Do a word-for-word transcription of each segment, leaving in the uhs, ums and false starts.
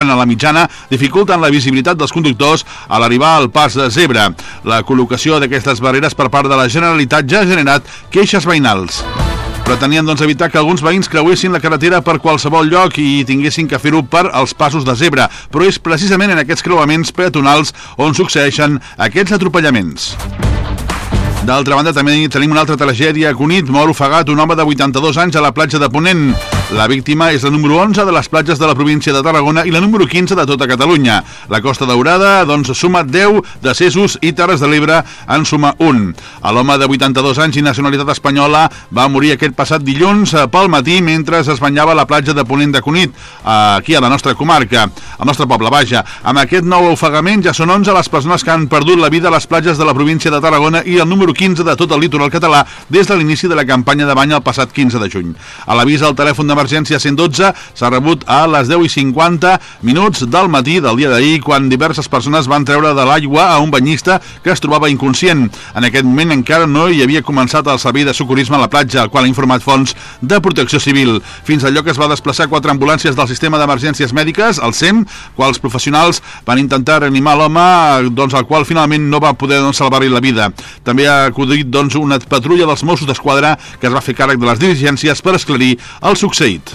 a la mitjana dificulten la visibilitat dels conductors a l'arribar al pas de zebra. La col·locació d'aquestes barreres per part de la Generalitat ja ha generat queixes veïnals. Pretenien, doncs, evitar que alguns veïns creuessin la carretera per qualsevol lloc i tinguessin que fer-ho per als passos de zebra, però és precisament en aquests creuaments peatonals on succeeixen aquests atropellaments. D'altra banda, també tenim una altra tragèdia a Cunit. Mor ofegat un home de vuitanta-dos anys a la platja de Ponent. La víctima és la número onze de les platges de la província de Tarragona i la número quinze de tota Catalunya. La Costa Daurada, doncs, suma deu decessos i Terres de l'Ebre en suma un. L'home de vuitanta-dos anys i nacionalitat espanyola va morir aquest passat dilluns pel matí mentre es banyava a la platja de Ponent de Cunit, aquí a la nostra comarca, al nostre poble, vaja. Amb aquest nou ofegament ja són onze les persones que han perdut la vida a les platges de la província de Tarragona i el número quinze de tot el litoral català des de l'inici de la campanya de bany el passat quinze de juny. A l'avís al telèfon d'emergència cent dotze s'ha rebut a les deu i cinquanta minuts del matí del dia d'ahir, quan diverses persones van treure de l'aigua a un banyista que es trobava inconscient. En aquest moment encara no hi havia començat el servei de socorrisme a la platja, el qual ha informat fonts de protecció civil. Fins al lloc es va desplaçar quatre ambulàncies del sistema d'emergències mèdiques, el S E M, quals professionals van intentar reanimar l'home, doncs, al qual finalment no va poder, doncs, salvar-li la vida. També ha acudit, doncs, una patrulla dels Mossos d'Esquadra que es va fer càrrec de les diligències per esclarir el succeït.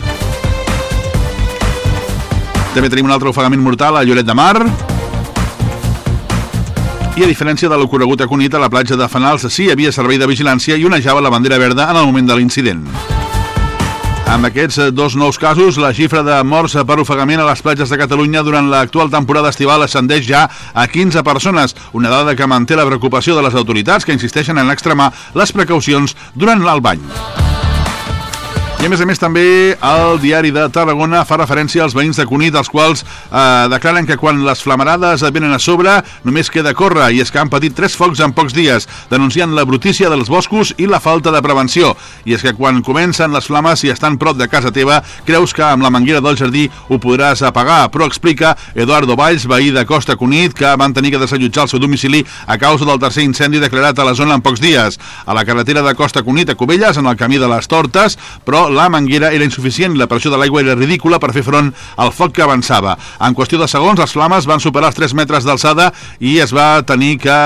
També tenim un altre ofegament mortal a Lloret de Mar. I a diferència de l'ocorregut a Cunit, a la platja de Fanals sí hi havia servei de vigilància i onejava la bandera verda en el moment de l'incident. Amb aquests dos nous casos, la xifra de morts per ofegament a les platges de Catalunya durant l'actual temporada estival ascendeix ja a quinze persones, una dada que manté la preocupació de les autoritats, que insisteixen en extremar les precaucions durant el bany. I a més a més també el diari de Tarragona fa referència als veïns de Cunit, els quals eh, declaren que quan les flamarades venen a sobre només queda córrer, i és que han patit tres focs en pocs dies, denunciant la brutícia dels boscos i la falta de prevenció. I és que quan comencen les flames i estan prop de casa teva, creus que amb la manguera del jardí ho podràs apagar, però explica Eduardo Valls, veí de Costa Cunit, que van tenir que desallotjar el seu domicili a causa del tercer incendi declarat a la zona en pocs dies. A la carretera de Costa Cunit a Cubelles, en el camí de les Tortes, però la manguera era insuficient i la pressió de l'aigua era ridícula per fer front al foc que avançava. En qüestió de segons, les flames van superar els tres metres d'alçada i es va tenir que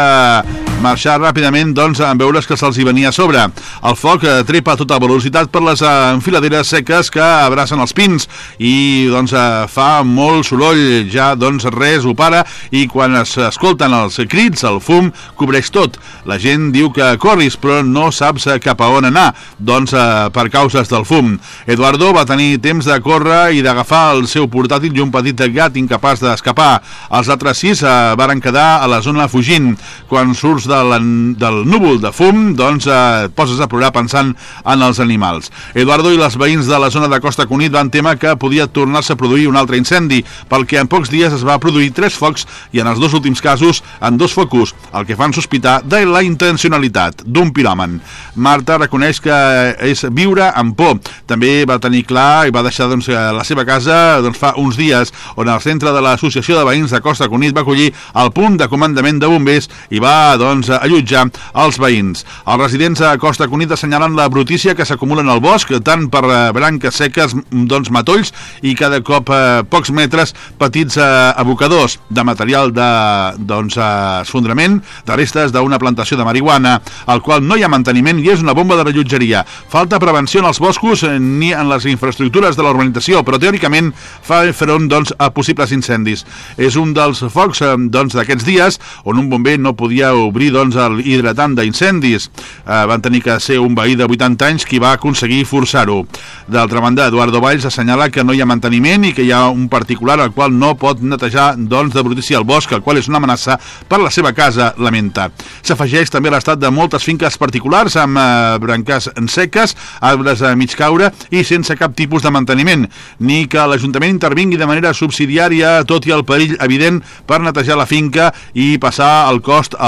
marxar ràpidament, doncs, en veure's que se'ls hi venia a sobre. El foc trepa a tota velocitat per les enfiladeres seques que abracen els pins i, doncs, fa molt soroll, ja, doncs, res ho para, i quan es escolten els crits, el fum cobreix tot. La gent diu que corris, però no saps cap a on anar, doncs, per causes del fum. Eduardo va tenir temps de córrer i d'agafar el seu portàtil i un petit gat incapaç d'escapar. Els altres sis eh, varen quedar a la zona fugint. Quan surts de la, del núvol de fum, doncs eh, et poses a plorar pensant en els animals. Eduardo i les veïns de la zona de Costa Cunit van temer que podia tornar-se a produir un altre incendi, pel que en pocs dies es va produir tres focs i en els dos últims casos en dos focus, el que fan sospitar de la intencionalitat d'un piròman. Marta reconeix que és viure amb por. També va tenir clar i va deixar, doncs, la seva casa, doncs, fa uns dies, on el centre de l'Associació de Veïns de Costa Cunit va acollir el punt de comandament de bombers i va, doncs, allotjar els veïns. Els residents a Costa Cunit assenyalen la brutícia que s'acumula en el bosc, tant per branques seques, doncs, matolls, i cada cop eh, pocs metres petits eh, abocadors de material de, doncs, eh, esfondrament de restes d'una plantació de marihuana, al qual no hi ha manteniment i és una bomba de rellotgeria. Falta prevenció en els boscos ni en les infraestructures de la urbanització, però teòricament fa front, doncs, a possibles incendis. És un dels focs, doncs, d'aquests dies on un bomber no podia obrir, doncs, el hidratant d'incendis. Eh, van tenir que ser un veí de vuitanta anys qui va aconseguir forçar-ho. D'altra banda, Eduardo Valls assenyala que no hi ha manteniment i que hi ha un particular al qual no pot netejar, doncs, de brutícia el bosc, el qual és una amenaça per la seva casa, lamenta. S'afegeix també l'estat de moltes finques particulars amb eh, branques seques, arbres a mig caure i sense cap tipus de manteniment, ni que l'Ajuntament intervingui de manera subsidiària, tot i el perill evident, per netejar la finca i passar el cost a l'amo.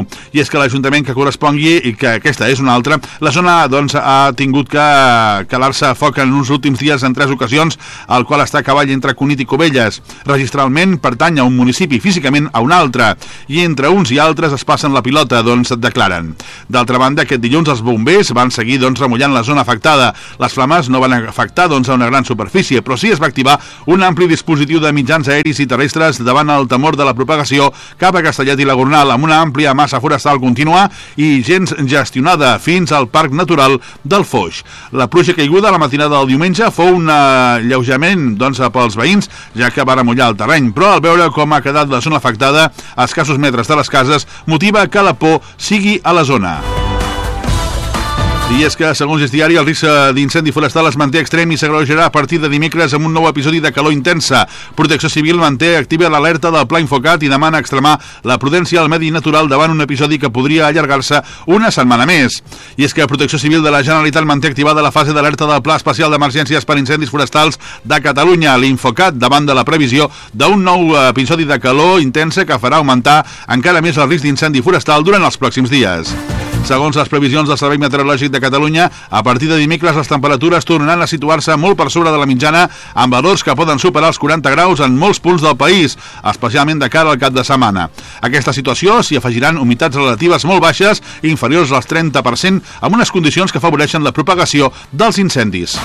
I és que l'Ajuntament que correspongui, i que aquesta és una altra, la zona doncs, ha tingut que calar-se a foc en uns últims dies en tres ocasions, el qual està a cavall entre Cunit i Cubelles. Registralment pertany a un municipi, físicament a un altre, i entre uns i altres es passen la pilota, doncs declaren. D'altra banda, aquest dilluns els bombers van seguir doncs, remullant la zona afectada. Les flames no van afectar doncs, a una gran superfície, però sí es va activar un ampli dispositiu de mitjans aeris i terrestres davant el temor de la propagació cap a Castellet i la Gornal, amb una àmplia massa forestal contínua i gens gestionada fins al Parc Natural del Foix. La pluja caiguda a la matinada del diumenge fou un alleujament doncs, pels veïns, ja que va remullar el terreny, però al veure com ha quedat la zona afectada a escassos metres de les cases, motiva que la por sigui a la zona. I és que, segons el diari, el risc d'incendi forestal es manté extrem i s'agreujarà a partir de dimecres amb un nou episodi de calor intensa. Protecció Civil manté activa l'alerta del Pla Infocat i demana extremar la prudència al medi natural davant un episodi que podria allargar-se una setmana més. I és que Protecció Civil de la Generalitat manté activada la fase d'alerta del Pla Especial d'Emergències per Incendis Forestals de Catalunya, l'Infocat, davant de la previsió d'un nou episodi de calor intensa que farà augmentar encara més el risc d'incendi forestal durant els pròxims dies. Segons les previsions del Servei Meteorològic de Catalunya, a partir de dimecres les temperatures tornaran a situar-se molt per sobre de la mitjana, amb valors que poden superar els quaranta graus en molts punts del país, especialment de cara al cap de setmana. A aquesta situació s'hi afegiran humitats relatives molt baixes, inferiors als trenta per cent, amb unes condicions que afavoreixen la propagació dels incendis.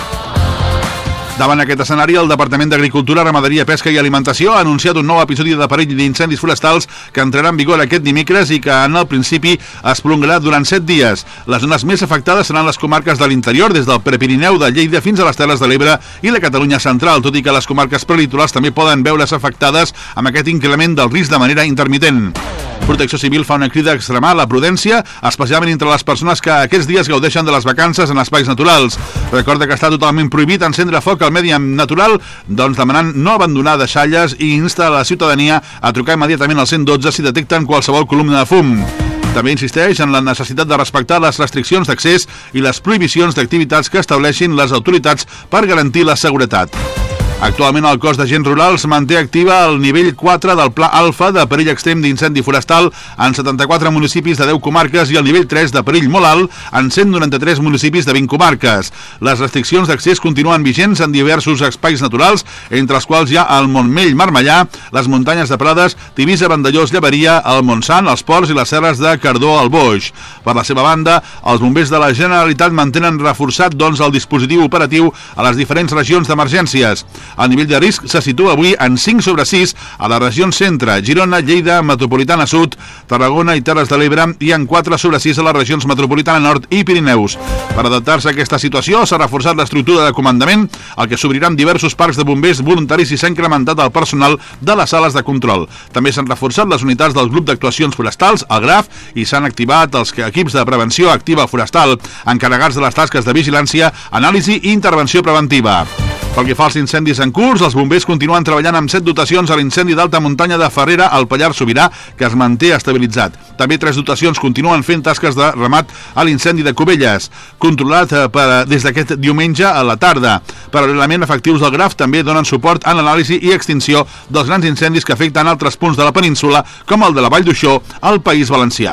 Davant aquest escenari, el Departament d'Agricultura, Ramaderia, Pesca i Alimentació ha anunciat un nou episodi de perill d'incendis forestals que entrarà en vigor aquest dimecres i que en el principi es prolongarà durant set dies. Les zones més afectades seran les comarques de l'interior, des del Prepirineu de Lleida fins a les Terres de l'Ebre i la Catalunya central, tot i que les comarques prelitorals també poden veure's afectades amb aquest increment del risc de manera intermitent. Protecció Civil fa una crida a extremar la prudència, especialment entre les persones que aquests dies gaudeixen de les vacances en espais naturals. Recorda que està totalment prohibit encendre foc al medi natural, doncs demanant no abandonar deixalles i insta a la ciutadania a trucar immediatament al cent dotze si detecten qualsevol columna de fum. També insisteix en la necessitat de respectar les restriccions d'accés i les prohibicions d'activitats que estableixin les autoritats per garantir la seguretat. Actualment el cos d'agents rurals manté activa el nivell quatre del Pla Alfa de perill extrem d'incendi forestal en setanta-quatre municipis de deu comarques i el nivell tres de perill molt alt en cent noranta-tres municipis de vint comarques. Les restriccions d'accés continuen vigents en diversos espais naturals, entre els quals hi ha el Montmell Marmellà, les muntanyes de Prades, Tivissa, Vandellós, Llevaria, el Montsant, els Ports i les serres de Cardó al Boix. Per la seva banda, els bombers de la Generalitat mantenen reforçat doncs, el dispositiu operatiu a les diferents regions d'emergències. El nivell de risc se situa avui en cinc sobre sis a les regions centre, Girona, Lleida, Metropolitana Sud, Tarragona i Terres de l'Ebre i en quatre sobre sis a les regions Metropolitana Nord i Pirineus. Per adaptar-se a aquesta situació s'ha reforçat l'estructura de comandament, el que s'obriran diversos parcs de bombers voluntaris i s'ha incrementat el personal de les sales de control. També s'han reforçat les unitats del grup d'actuacions forestals, el GRAF, i s'han activat els equips de prevenció activa forestal, encarregats de les tasques de vigilància, anàlisi i intervenció preventiva. Pel que fa als incendis en curs, els bombers continuen treballant amb set dotacions a l'incendi d'alta muntanya de Ferrera al Pallars Sobirà, que es manté estabilitzat. També tres dotacions continuen fent tasques de remat a l'incendi de Cubelles, controlat per, des d'aquest diumenge a la tarda. Paral·lelament, efectius del GRAF també donen suport en l'anàlisi i extinció dels grans incendis que afecten altres punts de la península, com el de la Vall d'Uixó, al País Valencià.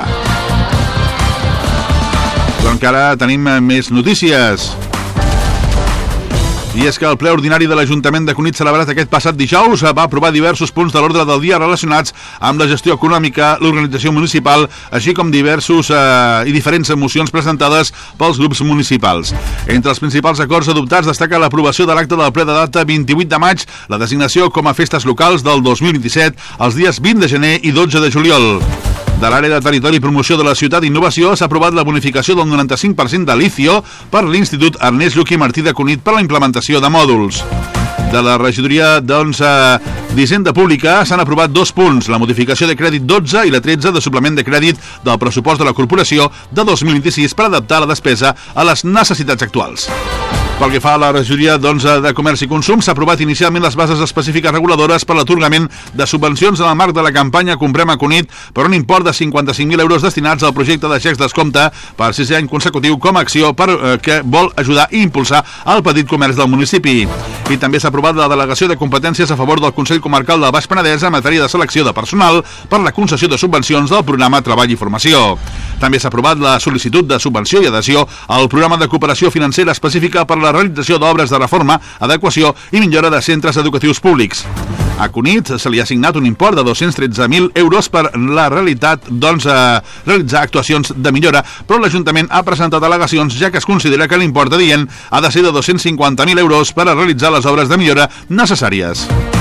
Però encara tenim més notícies. I és que el ple ordinari de l'Ajuntament de Cunit, celebrat aquest passat dijous, va aprovar diversos punts de l'ordre del dia relacionats amb la gestió econòmica, l'organització municipal, així com diversos eh, i diferents mocions presentades pels grups municipals. Entre els principals acords adoptats destaca l'aprovació de l'acte del ple de data vint-i-vuit de maig, la designació com a festes locals del dos mil vint-i-set, els dies vint de gener i dotze de juliol. De l'àrea de territori i promoció de la ciutat i innovació s'ha aprovat la bonificació del noranta-cinc per cent de l'I C I O per l'Institut Ernest Lluch i Martí de Cunit per la implementació de mòduls. De la regidoria doncs, eh, d'Hisenda Pública s'han aprovat dos punts, la modificació de crèdit dotze i la tretze de suplement de crèdit del pressupost de la corporació de dos mil vint-i-sis per adaptar la despesa a les necessitats actuals. Pel que fa a la regidoria doncs, de Comerç i Consum, s'ha aprovat inicialment les bases específiques reguladores per l'atorgament de subvencions en el marc de la campanya Comprem a Cunit per un import de cinquanta-cinc mil euros destinats al projecte de xecs descompte per sisè any consecutiu com a acció per, eh, que vol ajudar i impulsar el petit comerç del municipi. I també s'ha aprovat la delegació de competències a favor del Consell Comarcal del Baix Penedès en matèria de selecció de personal per la concessió de subvencions del programa Treball i Formació. També s'ha aprovat la sol·licitud de subvenció i adhesió al programa de cooperació financera específica per a la realització d'obres de reforma, adequació i millora de centres educatius públics. A Cunit se li ha assignat un import de dos-cents tretze mil euros per la realitat, doncs, eh, realitzar actuacions de millora, però l'Ajuntament ha presentat al·legacions ja que es considera que l'import adient ha de ser de dos-cents cinquanta mil euros per a realitzar les obres de millora necessàries.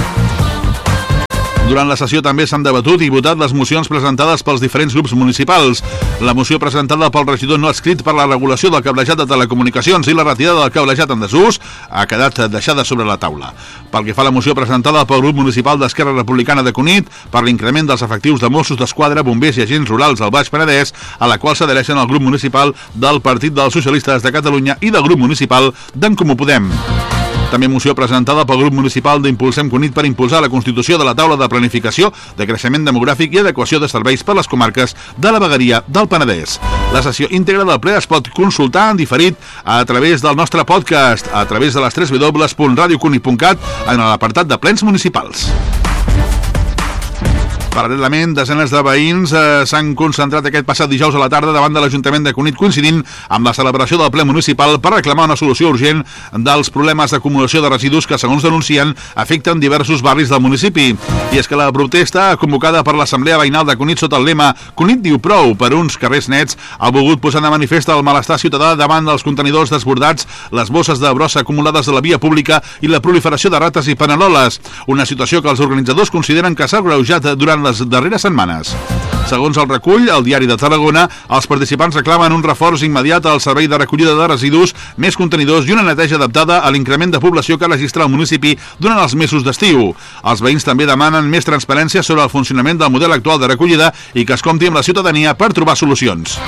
Durant la sessió també s'han debatut i votat les mocions presentades pels diferents grups municipals. La moció presentada pel regidor no adscrit per la regulació del cablejat de telecomunicacions i la retirada del cablejat en desús ha quedat deixada sobre la taula. Pel que fa a la moció presentada pel grup municipal d'Esquerra Republicana de Cunit per l'increment dels efectius de Mossos d'Esquadra, bombers i agents rurals al Baix Penedès, a la qual s'adhereixen el grup municipal del Partit dels Socialistes de Catalunya i del grup municipal d'En Comú Podem. També moció presentada pel grup municipal d'Impulsem Cunit per impulsar la constitució de la taula de planificació de creixement demogràfic i adequació de serveis per les comarques de la vegueria del Penedès. La sessió íntegra del ple es pot consultar en diferit a través del nostre podcast, a través de les w w w punt radio cunit punt cat en l'apartat de plens municipals. Paral·lelament, desenes de veïns eh, s'han concentrat aquest passat dijous a la tarda davant de l'Ajuntament de Cunit, coincidint amb la celebració del ple municipal per reclamar una solució urgent dels problemes d'acumulació de residus que, segons denuncien, afecten diversos barris del municipi. I és que la protesta, convocada per l'Assemblea Veïnal de Cunit sota el lema Cunit diu prou per uns carrers nets, ha volgut posar de manifest el malestar ciutadà davant dels contenidors desbordats, les bosses de brossa acumulades a la via pública i la proliferació de rates i paneroles, una situació que els organitzadors consideren que s'ha agreujat durant les darreres setmanes. Segons el recull, al Diari de Tarragona, els participants reclamen un reforç immediat al servei de recollida de residus, més contenidors i una neteja adaptada a l'increment de població que registra el municipi durant els mesos d'estiu. Els veïns també demanen més transparència sobre el funcionament del model actual de recollida i que es compti amb la ciutadania per trobar solucions.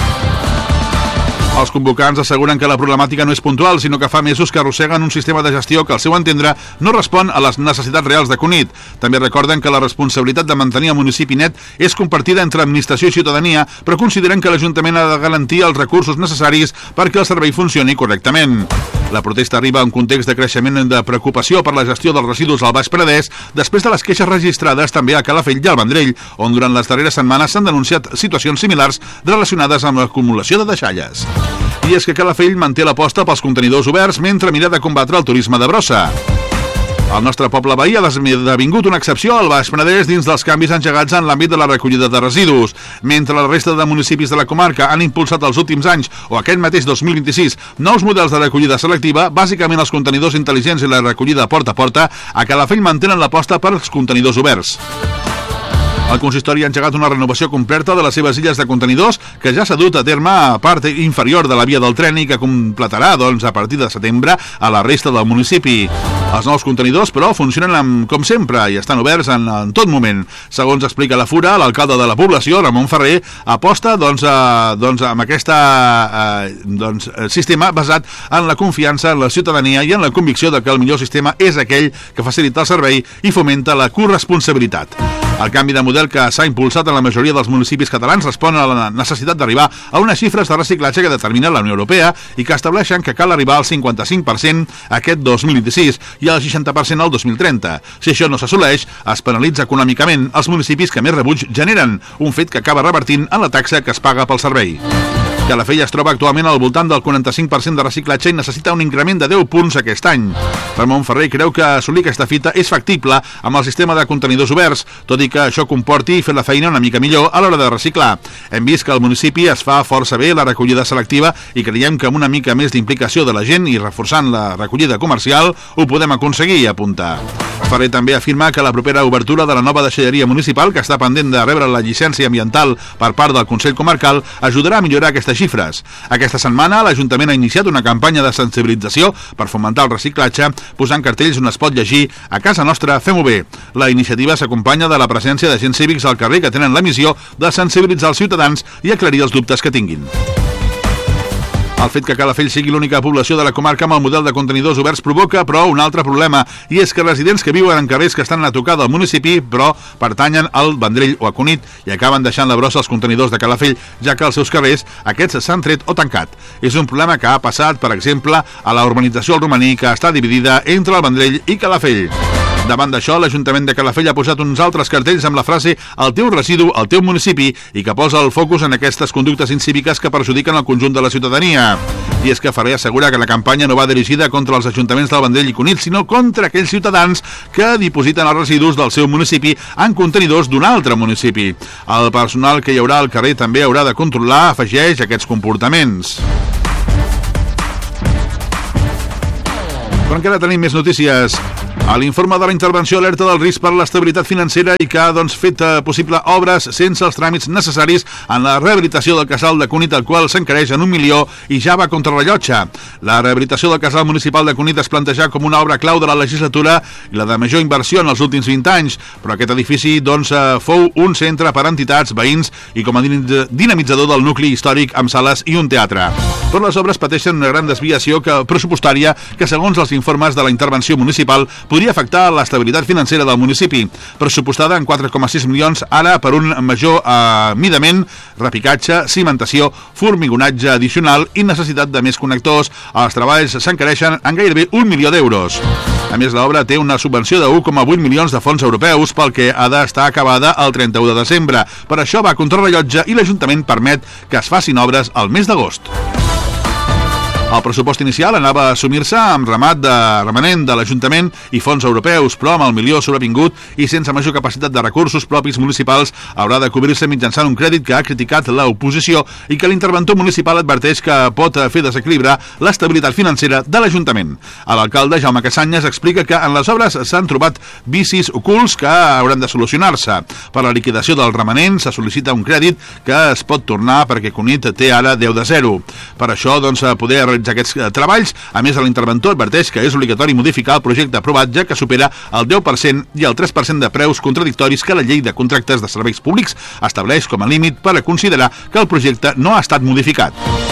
Els convocants asseguren que la problemàtica no és puntual, sinó que fa mesos que arrosseguen un sistema de gestió que, al seu entendre, no respon a les necessitats reals de Cunit. També recorden que la responsabilitat de mantenir el municipi net és compartida entre administració i ciutadania, però consideren que l'Ajuntament ha de garantir els recursos necessaris perquè el servei funcioni correctament. La protesta arriba en un context de creixement de preocupació per la gestió dels residus al Baix Penedès, després de les queixes registrades també a Calafell i al Vendrell, on durant les darreres setmanes s'han denunciat situacions similars relacionades amb l'acumulació de deixalles. I és que Calafell manté l'aposta pels contenidors oberts mentre mira de combatre el turisme de brossa. El nostre poble veí ha esdevingut una excepció al Baix Penedès dins dels canvis engegats en l'àmbit de la recollida de residus. Mentre la resta de municipis de la comarca han impulsat els últims anys, o aquest mateix dos mil vint-i-sis, nous models de recollida selectiva, bàsicament els contenidors intel·ligents i la recollida porta a porta, a Calafell mantenen l'aposta per als contenidors oberts. El consistori ha engegat una renovació completa de les seves illes de contenidors que ja s'ha dut a terme a part inferior de la via del tren i que completarà, doncs, a partir de setembre a la resta del municipi. Els nous contenidors, però, funcionen amb, com sempre i estan oberts en, en tot moment. Segons explica la Fura, l'alcalde de la població, Ramon Ferrer, aposta doncs, a, doncs, amb aquest doncs, sistema basat en la confiança en la ciutadania i en la convicció de que el millor sistema és aquell que facilita el servei i fomenta la corresponsabilitat. El canvi de model que s'ha impulsat en la majoria dels municipis catalans respon a la necessitat d'arribar a unes xifres de reciclatge que determina la Unió Europea i que estableixen que cal arribar al cinquanta-cinc per cent aquest dos mil vint-i-sis i al seixanta per cent al dos mil trenta. Si això no s'assoleix, es penalitza econòmicament els municipis que més rebuig generen, un fet que acaba revertint en la taxa que es paga pel servei. Calafell es troba actualment al voltant del quaranta-cinc per cent de reciclatge i necessita un increment de deu punts aquest any. Ramon Ferrer creu que assolir aquesta fita és factible amb el sistema de contenidors oberts, tot i que això comporti fer la feina una mica millor a l'hora de reciclar. Hem vist que al municipi es fa força bé la recollida selectiva i creiem que amb una mica més d'implicació de la gent i reforçant la recollida comercial ho podem aconseguir, apunta. Ferrer també afirma que la propera obertura de la nova deixalleria municipal, que està pendent de rebre la llicència ambiental per part del Consell Comarcal, ajudarà a millorar aquestes xifres. Aquesta setmana l'Ajuntament ha iniciat una campanya de sensibilització per fomentar el reciclatge, posant cartells on es pot llegir "A casa nostra fem-ho bé". La iniciativa s'acompanya de la presència d'agents cívics al carrer que tenen la missió de sensibilitzar els ciutadans i aclarir els dubtes que tinguin. El fet que Calafell sigui l'única població de la comarca amb el model de contenidors oberts provoca, però, un altre problema, i és que residents que viuen en carrers que estan a tocar del municipi, però pertanyen al Vendrell o a Cunit, i acaben deixant la brossa als contenidors de Calafell, ja que als seus carrers aquests s'han tret o tancat. És un problema que ha passat, per exemple, a la urbanització El Romaní, que està dividida entre el Vendrell i Calafell. Davant d'això, l'Ajuntament de Calafell ha posat uns altres cartells amb la frase «El teu residu, el teu municipi» i que posa el focus en aquestes conductes incíviques que perjudiquen el conjunt de la ciutadania. I és que Ferrer assegura que la campanya no va dirigida contra els ajuntaments del Vendrell i Cunit, sinó contra aquells ciutadans que dipositen els residus del seu municipi en contenidors d'un altre municipi. El personal que hi haurà al carrer també haurà de controlar, afegeix, aquests comportaments. Però encara tenim més notícies. A l'informe de la intervenció alerta del risc per l'estabilitat financera i que ha doncs, fet possible obres sense els tràmits necessaris en la rehabilitació del casal de Cunit, el qual s'encareix en un milió i ja va contra rellotge. La rehabilitació del casal municipal de Cunit es planteja com una obra clau de la legislatura i la de major inversió en els últims vint anys, però aquest edifici doncs, fou un centre per a entitats, veïns i com a dinamitzador del nucli històric amb sales i un teatre. Però les obres pateixen una gran desviació que, pressupostària que, segons els informes de la intervenció municipal, podria afectar l'estabilitat financera del municipi, pressupostada en quatre coma sis milions ara per un major amidament, repicatge, cimentació, formigonatge addicional i necessitat de més connectors. Els treballs s'encareixen en gairebé un milió d'euros. A més, l'obra té una subvenció de u coma vuit milions de fons europeus, pel que ha d'estar acabada el trenta-u de desembre. Per això va contra rellotge i l'Ajuntament permet que es facin obres al mes d'agost. El pressupost inicial anava a assumir-se amb remat de remanent de l'Ajuntament i fons europeus, però amb el milió sobrevingut i sense major capacitat de recursos propis municipals haurà de cobrir-se mitjançant un crèdit que ha criticat l'oposició i que l'interventor municipal adverteix que pot fer desequilibrar l'estabilitat financera de l'Ajuntament. L'alcalde Jaume Casanyes explica que en les obres s'han trobat vicis ocults que hauran de solucionar-se. Per la liquidació del remanent se sol·licita un crèdit que es pot tornar perquè Cunit té ara deu de zero. Per això, doncs, poder realitzar aquests treballs. A més, l'interventor adverteix que és obligatori modificar el projecte aprovat, ja que supera el deu per cent i el tres per cent de preus contradictoris que la llei de contractes de serveis públics estableix com a límit per a considerar que el projecte no ha estat modificat.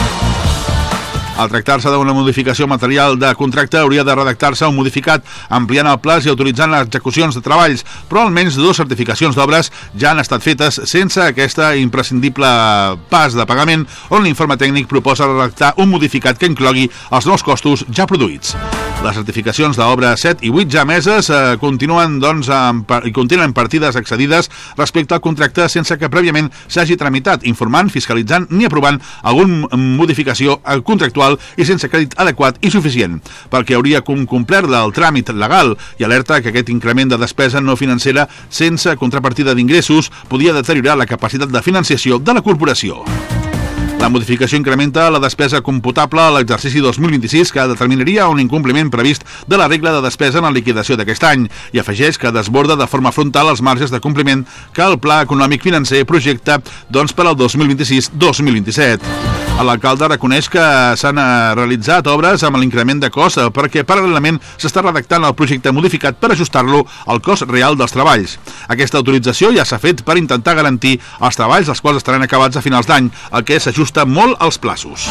Al tractar-se d'una modificació material de contracte, hauria de redactar-se un modificat ampliant el plaç i autoritzant les execucions de treballs, però almenys dues certificacions d'obres ja han estat fetes sense aquesta imprescindible pas de pagament, on l'informe tècnic proposa redactar un modificat que inclogui els nous costos ja produïts. Les certificacions d'obra set i vuit ja emeses eh, continuen, doncs, amb, i contenen partides excedides respecte al contracte sense que prèviament s'hagi tramitat, informant, fiscalitzant ni aprovant alguna modificació contractual i sense crèdit adequat i suficient, perquè hauria complert el tràmit legal i alerta que aquest increment de despesa no financera sense contrapartida d'ingressos podia deteriorar la capacitat de financiació de la corporació. La modificació incrementa la despesa computable a l'exercici dos mil vint-i-sis, que determinaria un incompliment previst de la regla de despesa en la liquidació d'aquest any, i afegeix que desborda de forma frontal els marges de compliment que el Pla Econòmic Financer projecta doncs, per al dos mil vint-i-sis dos mil vint-i-set. L'alcalde reconeix que s'han realitzat obres amb l'increment de cost perquè paral·lelament s'està redactant el projecte modificat per ajustar-lo al cost real dels treballs. Aquesta autorització ja s'ha fet per intentar garantir els treballs, els quals estaran acabats a finals d'any, el que s'ajusta molt als plaços.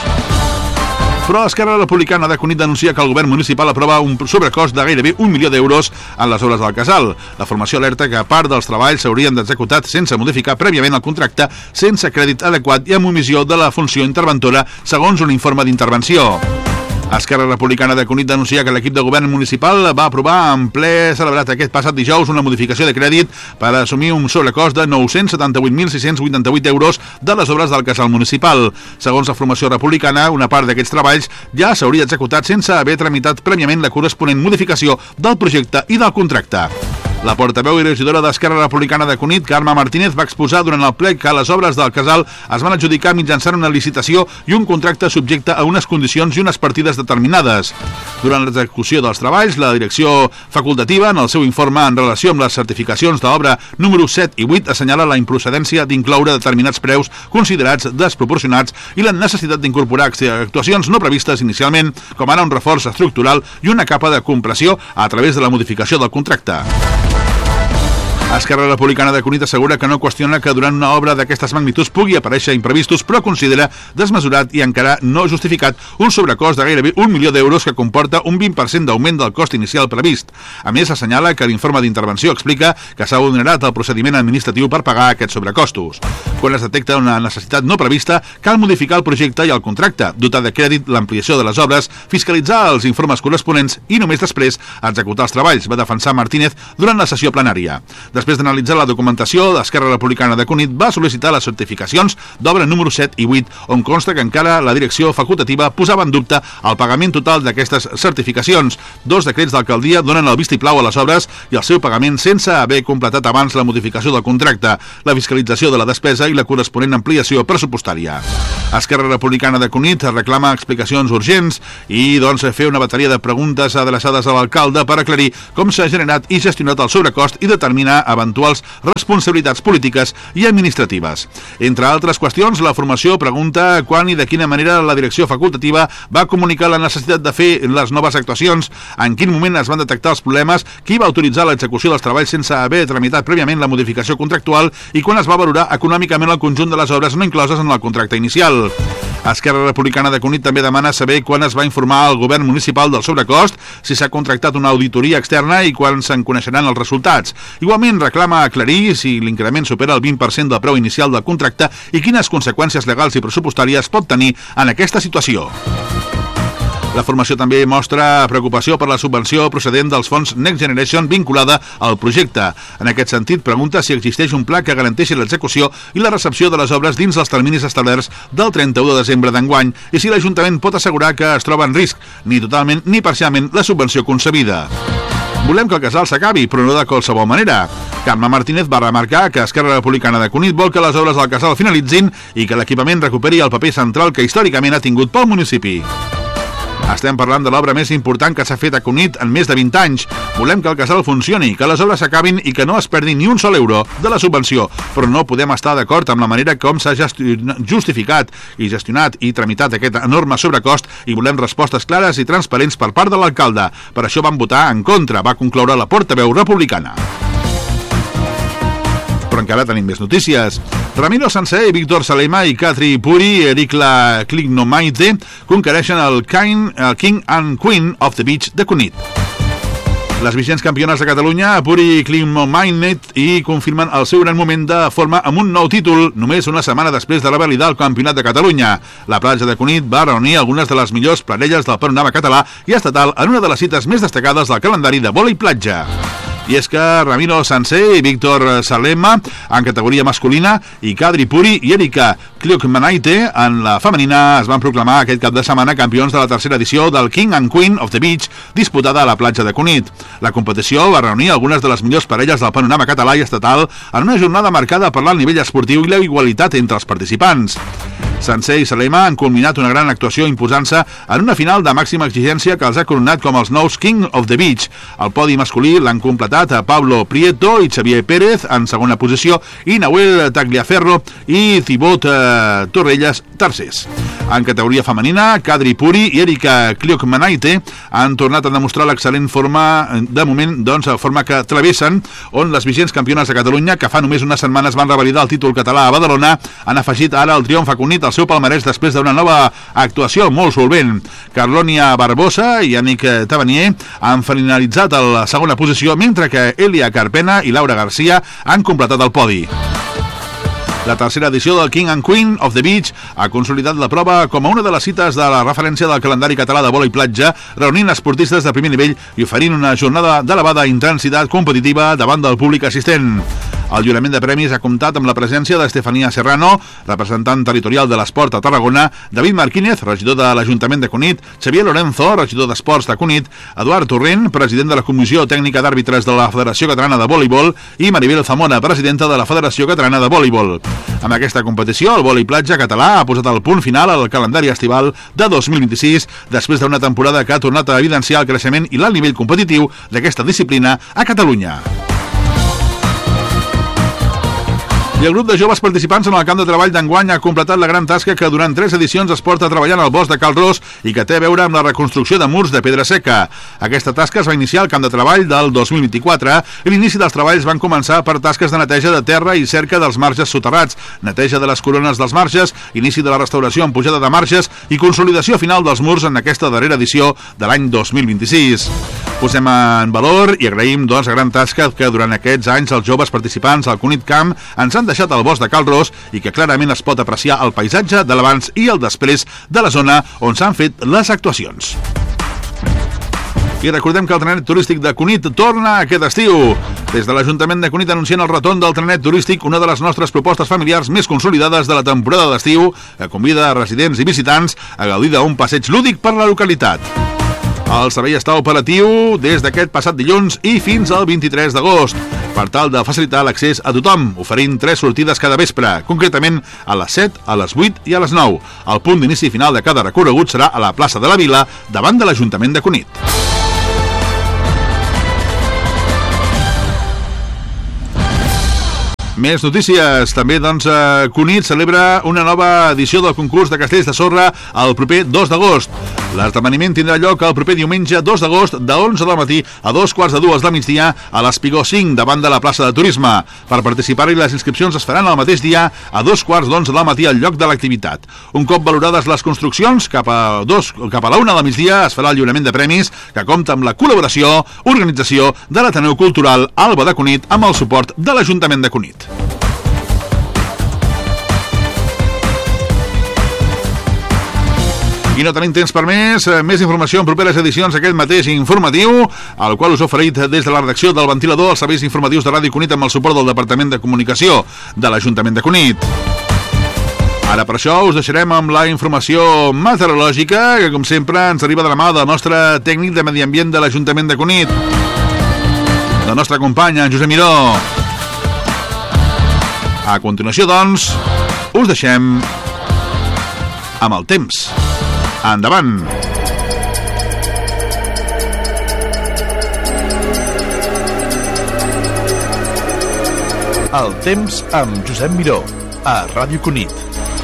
Però Esquerra Republicana de Cunit denuncia que el govern municipal aprova un sobrecost de gairebé un milió d'euros en les obres del casal. La formació alerta que part dels treballs s'haurien d'executar sense modificar prèviament el contracte, sense crèdit adequat i amb omissió de la funció interventora, segons un informe d'intervenció. Esquerra Republicana de Cunit denuncia que l'equip de govern municipal va aprovar en ple celebrat aquest passat dijous una modificació de crèdit per assumir un sobrecost de nou-cents setanta-vuit mil sis-cents vuitanta-vuit euros de les obres del casal municipal. Segons la formació republicana, una part d'aquests treballs ja s'hauria executat sense haver tramitat prèviament la corresponent modificació del projecte i del contracte. La portaveu i regidora d'Esquerra Republicana de Cunit, Carme Martínez, va exposar durant el ple que les obres del casal es van adjudicar mitjançant una licitació i un contracte subjecte a unes condicions i unes partides determinades. Durant l'execució dels treballs, la direcció facultativa, en el seu informe en relació amb les certificacions d'obra número set i vuit, assenyala la improcedència d'incloure determinats preus considerats desproporcionats i la necessitat d'incorporar actuacions no previstes inicialment, com ara un reforç estructural i una capa de compressió a través de la modificació del contracte. Esquerra Republicana de Cunit assegura que no qüestiona que durant una obra d'aquestes magnituds pugui aparèixer imprevistos, però considera desmesurat i encara no justificat un sobrecost de gairebé un milió d'euros que comporta un vint per cent d'augment del cost inicial previst. A més, assenyala que l'informe d'intervenció explica que s'ha vulnerat el procediment administratiu per pagar aquests sobrecostos. Quan es detecta una necessitat no prevista, cal modificar el projecte i el contracte, dotar de crèdit l'ampliació de les obres, fiscalitzar els informes corresponents i només després executar els treballs, va defensar Martínez durant la sessió plenària. Després d'analitzar la documentació, l'Esquerra Republicana de Cunit va sol·licitar les certificacions d'obra número set i vuit, on consta que encara la direcció facultativa posava en dubte el pagament total d'aquestes certificacions. Dos decrets d'alcaldia donen el vistiplau a les obres i el seu pagament sense haver completat abans la modificació del contracte, la fiscalització de la despesa i la corresponent ampliació pressupostària. Esquerra Republicana de Cunit reclama explicacions urgents i doncs fer una bateria de preguntes adreçades a l'alcalde per aclarir com s'ha generat i gestionat el sobrecost i determinar eventuals responsabilitats polítiques i administratives. Entre altres qüestions, la formació pregunta quan i de quina manera la direcció facultativa va comunicar la necessitat de fer les noves actuacions, en quin moment es van detectar els problemes, qui va autoritzar l'execució dels treballs sense haver tramitat prèviament la modificació contractual i quan es va valorar econòmicament el conjunt de les obres no incloses en el contracte inicial. Esquerra Republicana de Cunit també demana saber quan es va informar al govern municipal del sobrecost, si s'ha contractat una auditoria externa i quan se'n coneixeran els resultats. Igualment reclama aclarir si l'increment supera el vint per cent del preu inicial del contracte i quines conseqüències legals i pressupostàries pot tenir en aquesta situació. La formació també mostra preocupació per la subvenció procedent dels fons Next Generation vinculada al projecte. En aquest sentit, pregunta si existeix un pla que garanteixi l'execució i la recepció de les obres dins els terminis establerts del trenta-u de desembre d'enguany i si l'Ajuntament pot assegurar que es troba en risc, ni totalment ni parcialment, la subvenció concebida. Volem que el casal s'acabi, però no de qualsevol manera. Carme Martínez va remarcar que Esquerra Republicana de Cunit vol que les obres del casal finalitzin i que l'equipament recuperi el paper central que històricament ha tingut pel municipi. Estem parlant de l'obra més important que s'ha fet a Cunit en més de vint anys. Volem que el casal funcioni, que les obres s'acabin i que no es perdi ni un sol euro de la subvenció, però no podem estar d'acord amb la manera com s'ha justificat i gestionat i tramitat aquest enorme sobrecost i volem respostes clares i transparents per part de l'alcalde. Per això vam votar en contra, va concloure la portaveu republicana. Però encara tenim més notícies. Ramiro Sansé, Víctor Salema i Katri Puri, Erikla Klignomaite conquereixen el King, el King and Queen of the Beach de Cunit. Les vigents campiones de Catalunya, Puri i Klignomaite, i confirmen el seu gran moment de forma amb un nou títol només una setmana després de revalidar el Campionat de Catalunya. La platja de Cunit va reunir algunes de les millors parelles del panorama català i estatal en una de les cites més destacades del calendari de vòlei platja. I és que Ramiro Sansé i Víctor Salema en categoria masculina i Kadri Puri i Erika Klignomaite en la femenina es van proclamar aquest cap de setmana campions de la tercera edició del King and Queen of the Beach disputada a la platja de Cunit. La competició va reunir algunes de les millors parelles del panorama català i estatal en una jornada marcada per l'alt nivell esportiu i la igualtat entre els participants. Sansé i Salema han culminat una gran actuació imposant-se en una final de màxima exigència que els ha coronat com els nous King of the Beach. El podi masculí l'han completat a Pablo Prieto i Xavier Pérez en segona posició i Nahuel Tagliaferro i Thibaut eh, Torrelles tercers. En categoria femenina, Kadri Puri i Erika Klignomaite han tornat a demostrar l'excel·lent forma de moment, doncs, forma que travessen, on les vigents campiones de Catalunya, que fa només unes setmanes van revalidar el títol català a Badalona, han afegit ara el triomf a Cunit al seu palmarès després d'una nova actuació molt solvent. Carlònia Barbosa i Yannick Tavernier han finalitzat a la segona posició, mentre que Elia Carpena i Laura Garcia han completat el podi. La tercera edició del King and Queen of the Beach ha consolidat la prova com a una de les cites de la referència del calendari català de vòlei platja, reunint esportistes de primer nivell i oferint una jornada d'elevada intensitat competitiva davant del públic assistent. El lliurament de premis ha comptat amb la presència d'Estefania Serrano, representant territorial de l'esport a Tarragona, David Marquínez, regidor de l'Ajuntament de Cunit, Xavier Lorenzo, regidor d'Esports de Cunit, Eduard Torrent, president de la Comissió Tècnica d'Àrbitres de la Federació Catalana de Voleibol i Maribel Zamora, presidenta de la Federació Catalana de Voleibol. Amb aquesta competició, el vòlei platja català ha posat el punt final al calendari estival de dos mil vint-i-sis, després d'una temporada que ha tornat a evidenciar el creixement i l'alt nivell competitiu d'aquesta disciplina a Catalunya. I el grup de joves participants en el camp de treball d'enguany ha completat la gran tasca que durant tres edicions es porta treballant al bosc de Cal Ros i que té a veure amb la reconstrucció de murs de pedra seca. Aquesta tasca es va iniciar al camp de treball del dos mil vint-i-quatre i l'inici dels treballs van començar per tasques de neteja de terra i cerca dels marges soterrats, neteja de les corones dels marges, inici de la restauració amb pujada de marges i consolidació final dels murs en aquesta darrera edició de l'any dos mil vint-i-sis. Posem en valor i agraïm doncs la gran tasca que durant aquests anys els joves participants al Cunit Camp ens han deixat al bosc de Cal Ros i que clarament es pot apreciar el paisatge de l'abans i el després de la zona on s'han fet les actuacions. I recordem que el trenet turístic de Cunit torna aquest estiu. Des de l'Ajuntament de Cunit anuncien el retorn del trenet turístic, una de les nostres propostes familiars més consolidades de la temporada d'estiu, que convida a residents i visitants a gaudir d'un passeig lúdic per la localitat. El servei està operatiu des d'aquest passat dilluns i fins al vint-i-tres d'agost, per tal de facilitar l'accés a tothom, oferint tres sortides cada vespre, concretament a les set, a les vuit i a les nou. El punt d'inici final de cada recorregut serà a la plaça de la Vila, davant de l'Ajuntament de Cunit. Més notícies. També, doncs, eh, Cunit celebra una nova edició del concurs de castells de sorra el proper dos d'agost. L'esdeveniment tindrà lloc el proper diumenge dos d'agost de onze del matí a dos quarts de dues del migdia a l'Espigó cinc, davant de la plaça de Turisme. Per participar-hi, les inscripcions es faran el mateix dia a dos quarts d'onze del matí al lloc de l'activitat. Un cop valorades les construccions, cap a, dos, cap a la una del migdia es farà el lliurament de premis que compta amb la col·laboració, organització de l'Ateneu Cultural Alba de Cunit amb el suport de l'Ajuntament de Cunit. I no tenim temps per més. Més informació en properes edicions d'aquest mateix informatiu, al qual us he oferit des de la redacció del Ventilador, els serveis informatius de Ràdio Cunit amb el suport del Departament de Comunicació de l'Ajuntament de Cunit. Ara per això us deixarem amb la informació meteorològica, que com sempre ens arriba de la mà del nostre tècnic de Medi Ambient de l'Ajuntament de Cunit, la nostra companya, en Josep Miró. A continuació, doncs, us deixem amb el temps. Endavant! El temps amb Josep Miró, a Ràdio Cunit.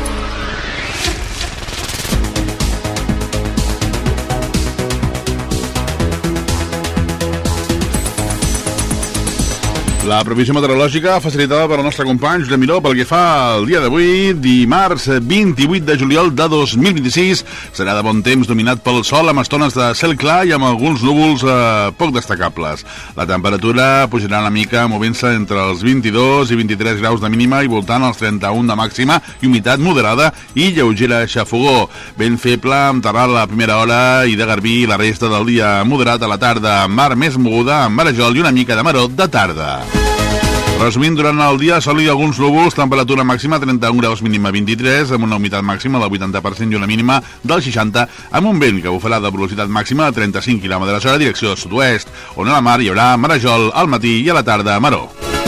La previsió meteorològica facilitada per el nostre company Josep Miró pel que fa al dia d'avui, dimarts vint-i-vuit de juliol de dos mil vint-i-sis. Serà de bon temps dominat pel sol amb estones de cel clar i amb alguns núvols eh, poc destacables. La temperatura pujarà una mica movent-se entre els vint-i-dos i vint-i-tres graus de mínima i voltant als trenta-un de màxima i humitat moderada i lleugera xafogó. Vent feble amb terral a la primera hora i de garbí la resta del dia moderat a la tarda. Mar més moguda amb marejol i una mica de maror de tarda. Resumint, durant el dia, sol i alguns núvols, temperatura màxima trenta-un graus, mínima vint-i-tres, amb una humitat màxima del vuitanta per cent i una mínima del seixanta, amb un vent que bufarà de velocitat màxima de trenta-cinc quilòmetres hora, direcció sud-oest, on a la mar hi haurà marejol al matí i a la tarda maror.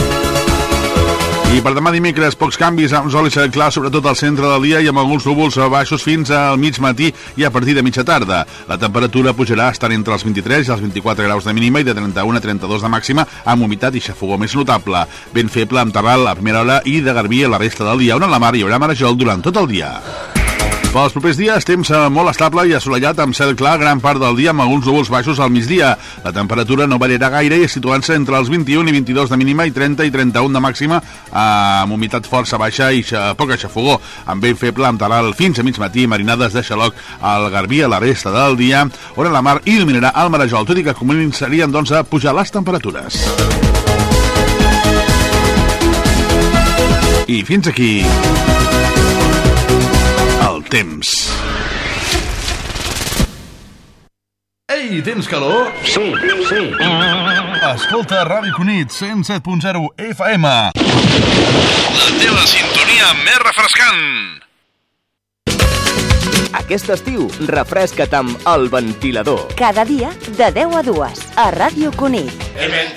I per demà dimecres, pocs canvis amb sol i cel clar, sobretot al centre del dia i amb alguns núvols baixos fins al mig matí i a partir de mitja tarda. La temperatura pujarà estant entre els vint-i-tres i els vint-i-quatre graus de mínima i de trenta-un a trenta-dos de màxima, amb humitat i xafogó més notable. Vent feble amb terral a primera hora i de garbí a la resta del dia, on a la mar hi haurà marejol durant tot el dia. Pels propers dies, temps molt estable i assolellat amb cel clar gran part del dia amb alguns núvols baixos al migdia. La temperatura no variarà gaire i situant-se entre els vint-i-un i vint-i-dos de mínima i trenta i trenta-un de màxima, amb humitat força baixa i poca xafogó, amb vent feble amb terral fins a mig matí, marinades de xaloc al garbí a la resta del dia, on a la mar hi dominarà el marejol, tot i que començarien doncs a pujar les temperatures. I fins aquí el temps. Ei, tens calor? Sí, sí. Escolta Ràdio Cunit, cent set punt zero F M. La teva sintonia més refrescant. Aquest estiu, refresca't amb El Ventilador. Cada dia, de deu a dues, a Ràdio Cunit.